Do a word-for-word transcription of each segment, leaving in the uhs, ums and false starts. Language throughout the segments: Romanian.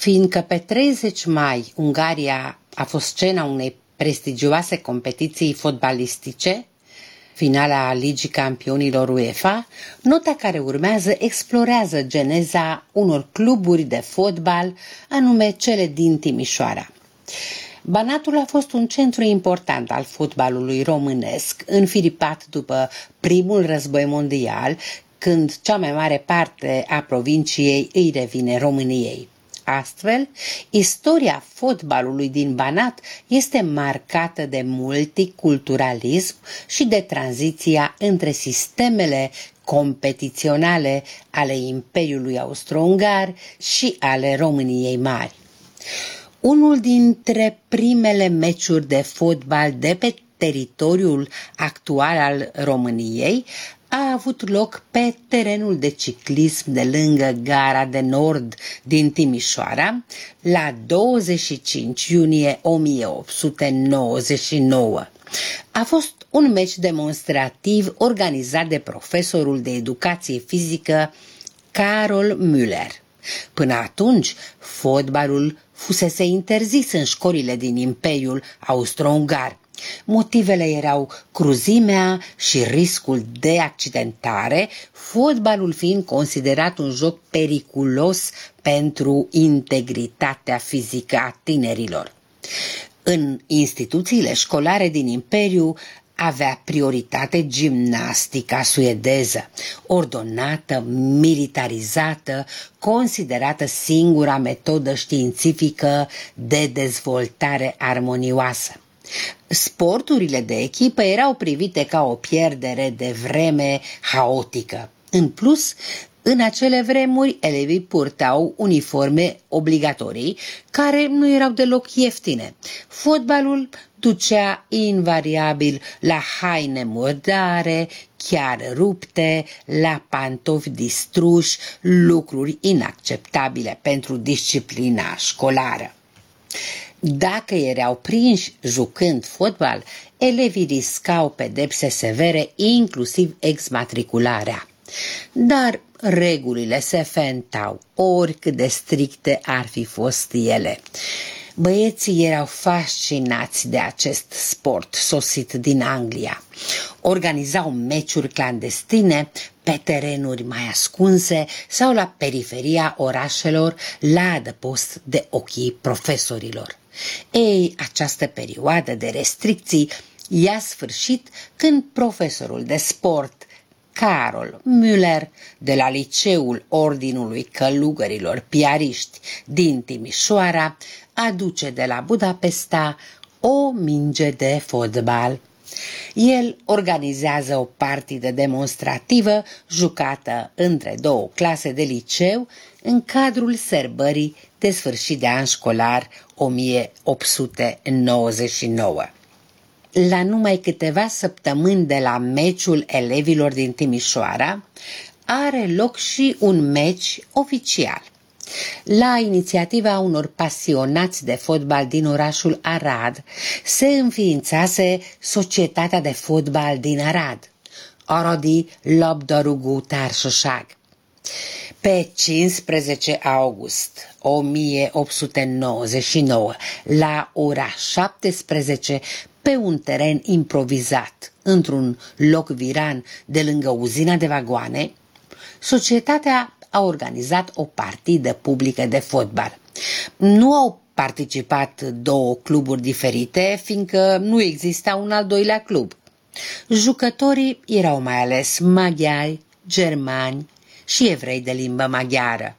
Fiindcă pe treizeci mai Ungaria a fost scena unei prestigioase competiții fotbalistice, finala Ligii Campionilor UEFA, nota care urmează explorează geneza unor cluburi de fotbal, anume cele din Timișoara. Banatul a fost un centru important al fotbalului românesc, înfiripat după primul război mondial, când cea mai mare parte a provinciei îi revine României. Astfel, istoria fotbalului din Banat este marcată de multiculturalism și de tranziția între sistemele competiționale ale Imperiului Austro-Ungar și ale României Mari. Unul dintre primele meciuri de fotbal de pe teritoriul actual al României a avut loc pe terenul de ciclism de lângă Gara de Nord din Timișoara la douăzeci și cinci iunie o mie opt sute nouăzeci și nouă. A fost un meci demonstrativ organizat de profesorul de educație fizică Karol Müller. Până atunci, fotbalul fusese interzis în școlile din Imperiul Austro-Ungar. Motivele erau cruzimea și riscul de accidentare, fotbalul fiind considerat un joc periculos pentru integritatea fizică a tinerilor. În instituțiile școlare din Imperiu avea prioritate gimnastica suedeză, ordonată, militarizată, considerată singura metodă științifică de dezvoltare armonioasă. Sporturile de echipă erau privite ca o pierdere de vreme haotică. În plus, în acele vremuri, elevii purtau uniforme obligatorii, care nu erau deloc ieftine. Fotbalul ducea invariabil la haine murdare, chiar rupte, la pantofi distruși, lucruri inacceptabile pentru disciplina școlară. Dacă erau prinși jucând fotbal, elevii riscau pedepse severe, inclusiv exmatricularea. Dar regulile se fentau, oricât de stricte ar fi fost ele. Băieții erau fascinați de acest sport sosit din Anglia. Organizau meciuri clandestine pe terenuri mai ascunse sau la periferia orașelor, la adăpost de ochii profesorilor. Ei, această perioadă de restricții i-a sfârșit când profesorul de sport Karol Müller de la Liceul Ordinului Călugărilor Piariști din Timișoara aduce de la Budapesta o minge de fotbal. El organizează o partidă demonstrativă jucată între două clase de liceu în cadrul sărbării de sfârșit de an școlar o mie opt sute nouăzeci și nouă. La numai câteva săptămâni de la meciul elevilor din Timișoara, are loc și un meci oficial. La inițiativa unor pasionați de fotbal din orașul Arad, se înființase Societatea de Fotbal din Arad, Aradi Labdarúgó Társaság. Pe cincisprezece august o mie opt sute nouăzeci și nouă, la ora șaptesprezece, pe un teren improvizat, într-un loc viran de lângă uzina de vagoane, societatea a organizat o partidă publică de fotbal. Nu au participat două cluburi diferite, fiindcă nu exista un al doilea club. Jucătorii erau mai ales maghiari, germani și evrei de limbă maghiară.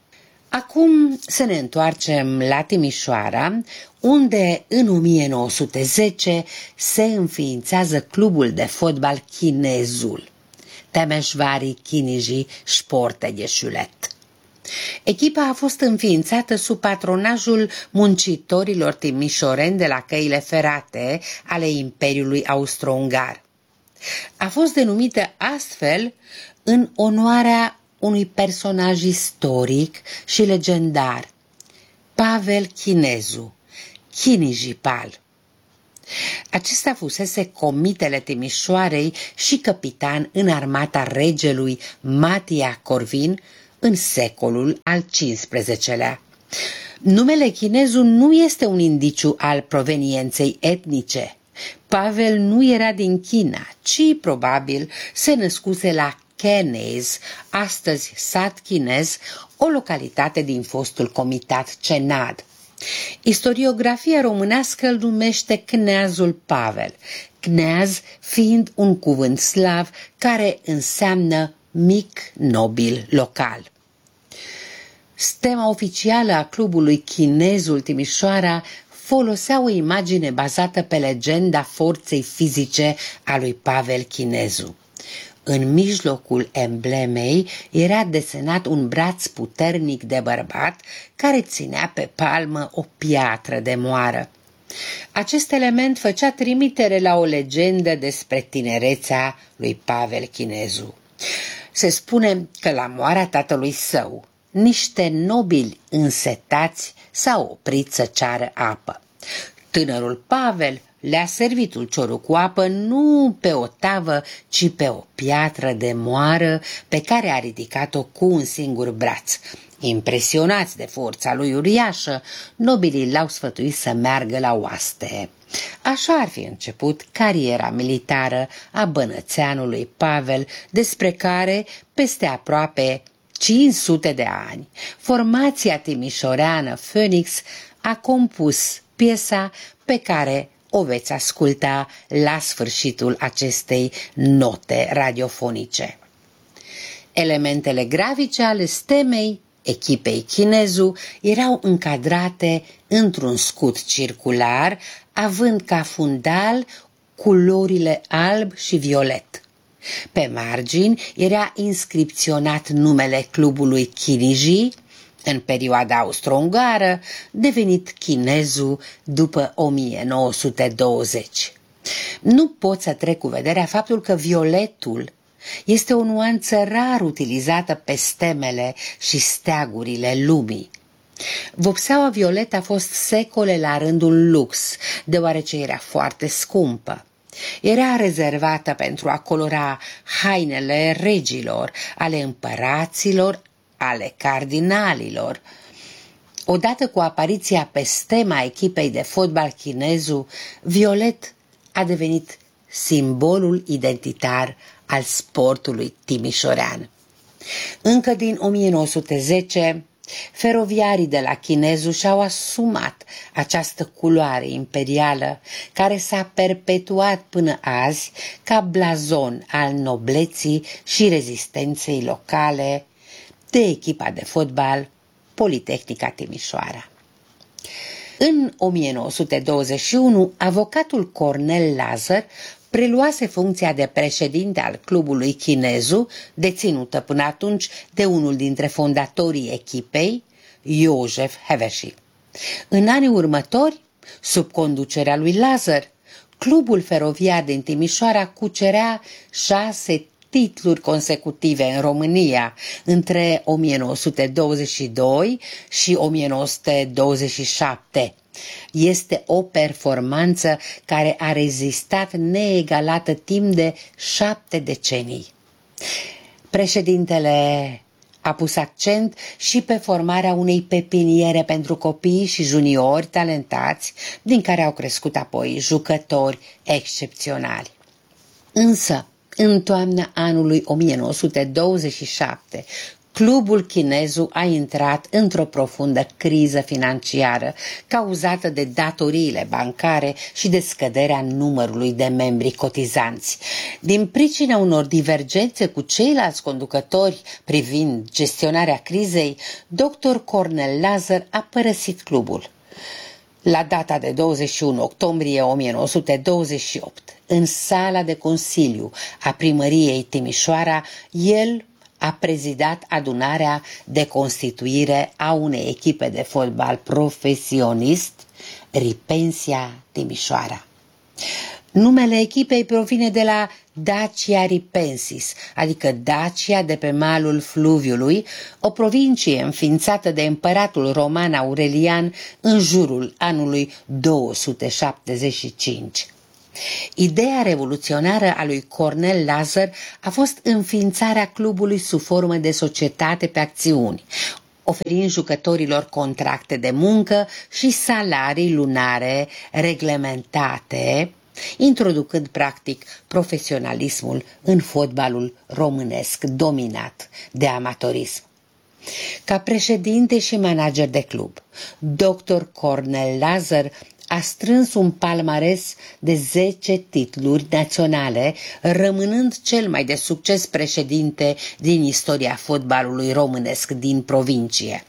Acum să ne întoarcem la Timișoara, unde în o mie nouă sute zece se înființează clubul de fotbal Chinezul, Temesvári Kinizsi Sportegyesület. Echipa a fost înființată sub patronajul muncitorilor timișoreni de la căile ferate ale Imperiului Austro-Ungar. A fost denumită astfel în onoarea unui personaj istoric și legendar, Pavel Chinezu, Kinizsi Pál. Acesta fusese comitele Timișoarei și capitan în armata regelui Matia Corvin în secolul al cincisprezecelea. Numele Chinezu nu este un indiciu al provenienței etnice. Pavel nu era din China, ci probabil se născuse la Chenez, astăzi sat chinez, o localitate din fostul comitat Cenad. Istoriografia românească îl numește Cneazul Pavel, Cneaz fiind un cuvânt slav care înseamnă mic nobil local. Stema oficială a clubului Chinezul Timișoara folosea o imagine bazată pe legenda forței fizice a lui Pavel Chinezu. În mijlocul emblemei era desenat un braț puternic de bărbat care ținea pe palmă o piatră de moară. Acest element făcea trimitere la o legendă despre tinerețea lui Pavel Chinezu. Se spune că la moarea tatălui său, niște nobili însetați s-au oprit să ceară apă. Tânărul Pavel le-a servit ulciorul cu apă nu pe o tavă, ci pe o piatră de moară pe care a ridicat-o cu un singur braț. Impresionați de forța lui uriașă, nobilii l-au sfătuit să meargă la oaste. Așa ar fi început cariera militară a bănățeanului Pavel, despre care, peste aproape cinci sute de ani, formația timișoreană Phoenix a compus piesa pe care o veți asculta la sfârșitul acestei note radiofonice. Elementele grafice ale stemei echipei Chinezu erau încadrate într-un scut circular, având ca fundal culorile alb și violet. Pe margini era inscripționat numele clubului Chiniji, în perioada austro-ungară, devenit Chinezu după o mie nouă sute douăzeci. Nu pot să trec cu vederea faptul că violetul este o nuanță rar utilizată pe stemele și steagurile lumii. Vopseaua violetă a fost secole la rândul lux, deoarece era foarte scumpă. Era rezervată pentru a colora hainele regilor, ale împăraților, ale cardinalilor. Odată cu apariția pe stema echipei de fotbal Chinezu, violet a devenit simbolul identitar al sportului timișorean. Încă din o mie nouă sute zece, feroviarii de la Chinezu și-au asumat această culoare imperială care s-a perpetuat până azi ca blazon al nobleții și rezistenței locale de echipa de fotbal Politehnica Timișoara. În o mie nouă sute douăzeci și unu, avocatul Cornel Lazar preluase funcția de președinte al clubului Chinezu, deținută până atunci de unul dintre fondatorii echipei, Iosef Hevesi. În anii următori, sub conducerea lui Lazar, clubul feroviar din Timișoara cucerea șase titluri consecutive în România între o mie nouă sute douăzeci și doi și o mie nouă sute douăzeci și șapte. Este o performanță care a rezistat neegalată timp de șapte decenii. Președintele a pus accent și pe formarea unei pepiniere pentru copii și juniori talentați, din care au crescut apoi jucători excepționali. Însă, în toamna anului o mie nouă sute douăzeci și șapte, clubul Chinezu a intrat într-o profundă criză financiară cauzată de datoriile bancare și de scăderea numărului de membri cotizanți. Din pricina unor divergențe cu ceilalți conducători privind gestionarea crizei, doctor Cornel Lazar a părăsit clubul. La data de douăzeci și unu octombrie o mie nouă sute douăzeci și opt, în sala de consiliu a primăriei Timișoara, el a prezidat adunarea de constituire a unei echipe de fotbal profesionist, Ripensia Timișoara. Numele echipei provine de la Dacia Ripensis, adică Dacia de pe malul fluviului, o provincie înființată de împăratul roman Aurelian în jurul anului două sute șaptezeci și cinci. Ideea revoluționară a lui Cornel Lazar a fost înființarea clubului sub formă de societate pe acțiuni, oferind jucătorilor contracte de muncă și salarii lunare reglementate, introducând practic profesionalismul în fotbalul românesc dominat de amatorism. Ca președinte și manager de club, doctor Cornel Lazar a strâns un palmares de zece titluri naționale, rămânând cel mai de succes președinte din istoria fotbalului românesc din provincie.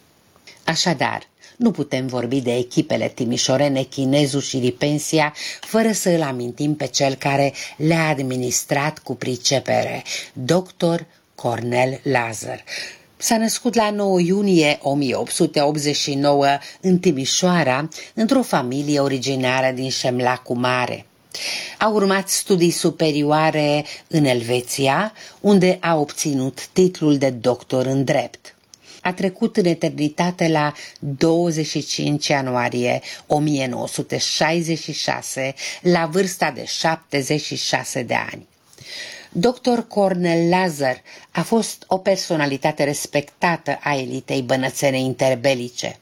Așadar, nu putem vorbi de echipele timișorene, Chinezu și Ripensia fără să îl amintim pe cel care le-a administrat cu pricepere, doctor Cornel Lazar. S-a născut la nouă iunie o mie opt sute optzeci și nouă în Timișoara, într-o familie originară din Șemlacu Mare. A urmat studii superioare în Elveția, unde a obținut titlul de doctor în drept. A trecut în eternitate la douăzeci și cinci ianuarie o mie nouă sute șaizeci și șase, la vârsta de șaptezeci și șase de ani. doctor Cornel Lazar a fost o personalitate respectată a elitei bănățene interbelice.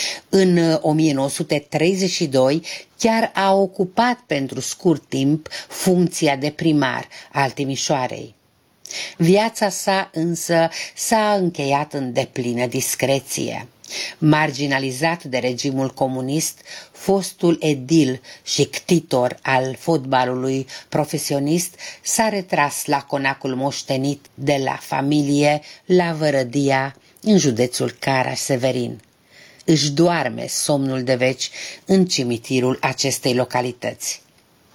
În o mie nouă sute treizeci și doi chiar a ocupat pentru scurt timp funcția de primar al Timișoarei. Viața sa însă s-a încheiat în deplină discreție. Marginalizat de regimul comunist, fostul edil și ctitor al fotbalului profesionist s-a retras la conacul moștenit de la familie la Vărădia, în județul Caraș-Severin. Își doarme somnul de veci în cimitirul acestei localități.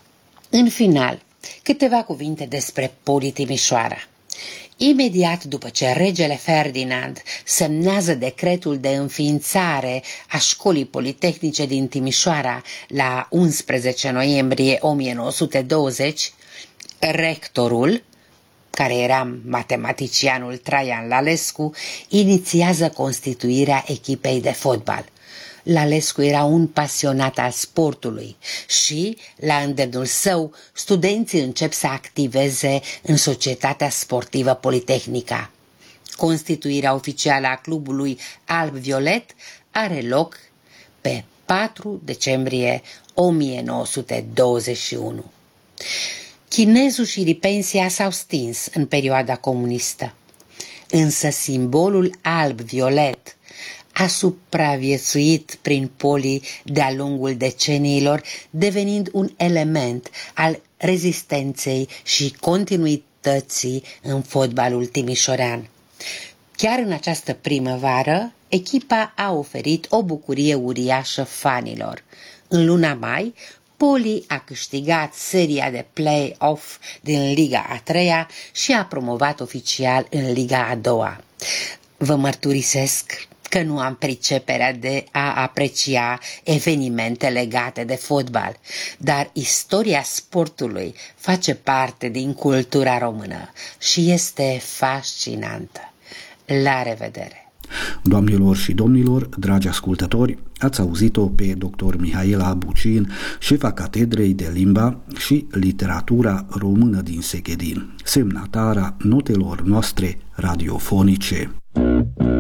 În final, câteva cuvinte despre Poli Timișoara. Imediat după ce regele Ferdinand semnează decretul de înființare a școlii politehnice din Timișoara la unsprezece noiembrie o mie nouă sute douăzeci, rectorul, care era matematicianul Traian Lalescu, inițiază constituirea echipei de fotbal. Lalescu era un pasionat al sportului și, la îndemnul său, studenții încep să activeze în Societatea Sportivă Politehnica. Constituirea oficială a clubului alb-violet are loc pe patru decembrie o mie nouă sute douăzeci și unu. Chinezu și Ripensia s-au stins în perioada comunistă, însă simbolul alb-violet a supraviețuit prin Poli de-a lungul deceniilor, devenind un element al rezistenței și continuității în fotbalul timișorean. Chiar în această primăvară, echipa a oferit o bucurie uriașă fanilor. În luna mai, Poli a câștigat seria de play-off din Liga a treia și a promovat oficial în Liga a doua. Vă mărturisesc că nu am priceperea de a aprecia evenimente legate de fotbal, dar istoria sportului face parte din cultura română și este fascinantă. La revedere! Doamnelor și domnilor, dragi ascultători, ați auzit-o pe doctor Mihaela Bucin, șefa Catedrei de Limba și Literatura Română din Seghedin, semnatara notelor noastre radiofonice.